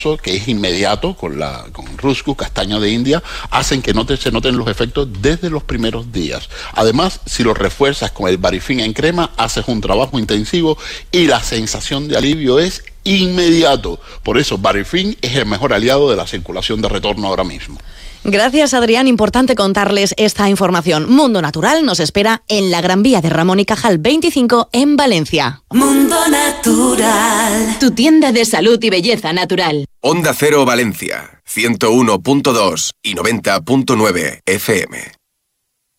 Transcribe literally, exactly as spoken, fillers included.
que es inmediato con la con Ruscu, castaña de India, hacen que no te, se noten los efectos desde los primeros días. Además, si lo refuerzas con el Barifin en crema, haces un trabajo intensivo y la sensación de alivio es inmediato. Por eso, Barifin es el mejor aliado de la circulación de retorno ahora mismo. Gracias, Adrián. Importante contarles esta información. Mundo Natural nos espera en la Gran Vía de Ramón y Cajal veinticinco en Valencia. Mundo Natural, tu tienda de salud y belleza natural. Onda Cero Valencia, ciento uno punto dos y noventa punto nueve F M.